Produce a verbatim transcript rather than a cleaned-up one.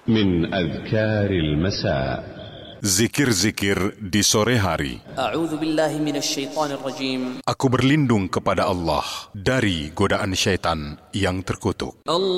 من أذكار المساء. Zikir-zikir di sore hari. A'udzu billahi minasyaitonir rajim. Aku berlindung kepada Allah dari godaan syaitan yang terkutuk. Allah